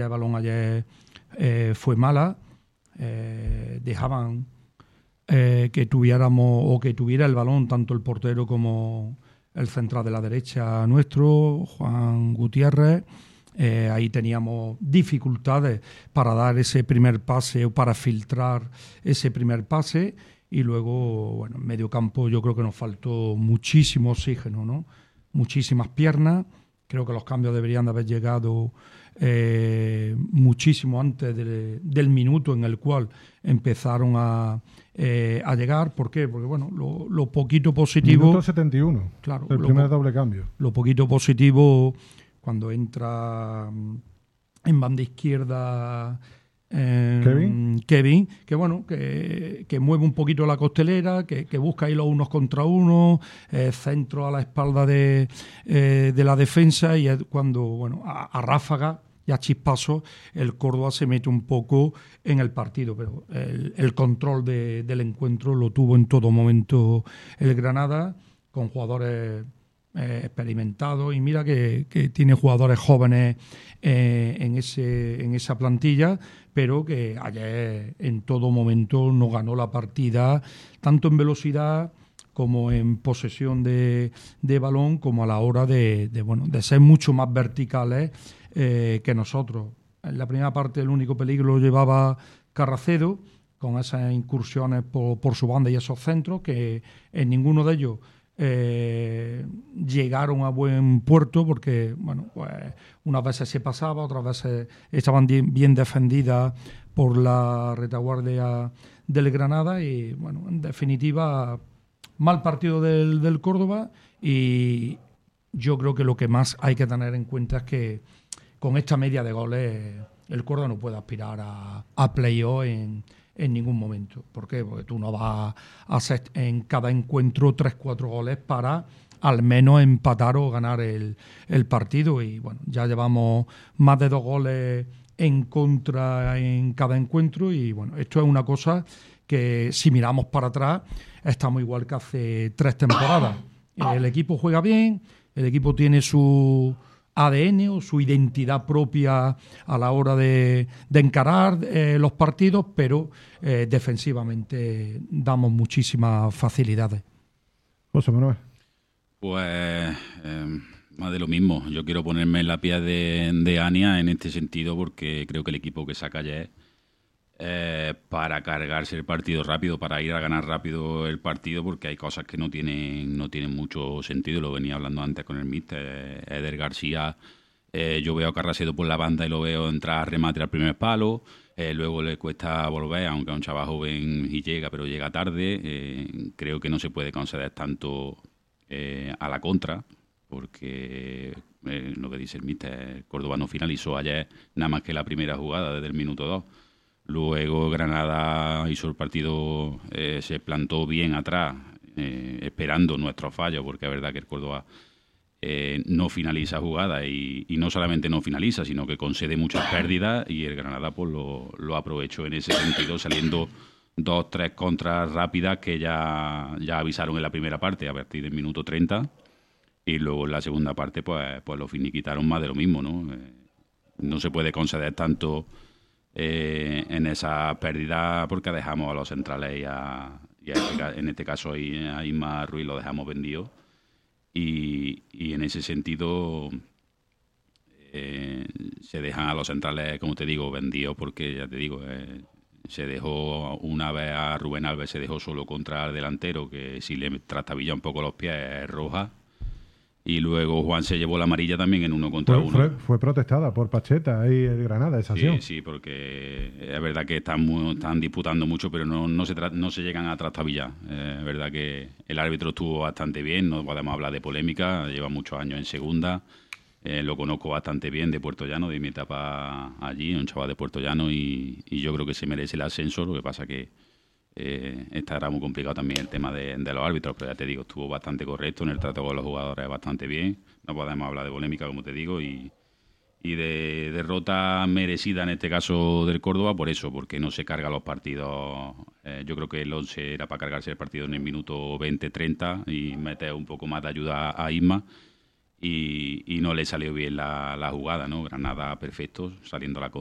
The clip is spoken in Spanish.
El balón ayer fue mala, dejaban que tuviéramos o que tuviera el balón tanto el portero como el central de la derecha nuestro, Juan Gutiérrez. Ahí teníamos dificultades para dar ese primer pase o para filtrar ese primer pase, y luego, bueno, en medio campo yo creo que nos faltó muchísimo oxígeno, ¿no? Muchísimas piernas. Creo que los cambios deberían de haber llegado muchísimo antes del minuto en el cual empezaron a llegar. ¿Por qué? Porque, bueno, lo poquito positivo... Minuto 71, claro, el primer doble cambio. Lo poquito positivo, cuando entra en banda izquierda Kevin, que bueno, que mueve un poquito la costelera, que busca ahí los unos contra unos, centro a la espalda de la defensa, y es cuando, bueno, a ráfaga y a chispazos el Córdoba se mete un poco en el partido, pero el control del encuentro lo tuvo en todo momento el Granada, con jugadores experimentados, y mira que tiene jugadores jóvenes en esa plantilla, pero que ayer en todo momento nos ganó la partida, tanto en velocidad como en posesión de balón, como a la hora de ser mucho más verticales que nosotros. En la primera parte el único peligro lo llevaba Carracedo, con esas incursiones por su banda y esos centros, que en ninguno de ellos llegaron a buen puerto, porque bueno, pues unas veces se pasaba, otras veces estaban bien defendidas por la retaguardia del Granada, y bueno, en definitiva, mal partido del Córdoba. Y yo creo que lo que más hay que tener en cuenta es que con esta media de goles el Córdoba no puede aspirar a playoff en ningún momento. ¿Por qué? Porque tú no vas a hacer en cada encuentro 3-4 goles para al menos empatar o ganar el partido. Y bueno, ya llevamos más de 2 goles en contra en cada encuentro, y bueno, esto es una cosa que, si miramos para atrás, estamos igual que hace 3 temporadas. El equipo juega bien, el equipo tiene su ADN o su identidad propia a la hora de encarar los partidos, pero defensivamente damos muchísimas facilidades. José Manuel. Pues más de lo mismo. Yo quiero ponerme en la piel de Ania en este sentido, porque creo que el equipo que saca ayer, para cargarse el partido rápido, para ir a ganar rápido el partido, porque hay cosas que no tienen mucho sentido. Lo venía hablando antes con el míster Eder García. Yo veo a Carracedo por la banda y lo veo entrar a remate al primer palo, luego le cuesta volver, aunque es un chaval joven y llega, pero llega tarde. Creo que no se puede conceder tanto a la contra, porque lo que dice el míster, Córdoba no finalizó ayer nada más que la primera jugada desde el minuto 2. Luego Granada hizo el partido, se plantó bien atrás, esperando nuestros fallos, porque es verdad que el Córdoba no finaliza jugadas, y no solamente no finaliza, sino que concede muchas pérdidas, y el Granada pues lo aprovechó en ese sentido, saliendo 2-3 contras rápidas que ya avisaron en la primera parte a partir del minuto 30, y luego en la segunda parte pues lo finiquitaron más de lo mismo, ¿no? No se puede conceder tanto en esa pérdida, porque dejamos a los centrales y en este caso a Isma Ruiz lo dejamos vendido, y en ese sentido se dejan a los centrales, como te digo, vendidos, porque ya te digo, se dejó una vez a Rubén Alves, se dejó solo contra el delantero, que si le trastabilla un poco los pies es roja. Y luego Juan se llevó la amarilla también en 1 contra 1. Fue protestada por Pacheta y el Granada esa acción. Sí, porque es verdad que están disputando mucho, pero no se llegan a trastabillar. Es verdad que el árbitro estuvo bastante bien, no podemos hablar de polémica, lleva muchos años en segunda, lo conozco bastante bien, de Puerto Llano, de mi etapa allí, un chaval de Puerto Llano, y yo creo que se merece el ascenso. Lo que pasa que estará muy complicado también el tema de los árbitros, pero ya te digo, estuvo bastante correcto en el trato con los jugadores, bastante bien. No podemos hablar de polémica, como te digo, y de derrota merecida en este caso del Córdoba, por eso, porque no se carga los partidos. Yo creo que el 11 era para cargarse el partido en el minuto 20-30 y meter un poco más de ayuda a Isma, y no le salió bien la jugada, ¿no? Granada perfecto, saliendo a la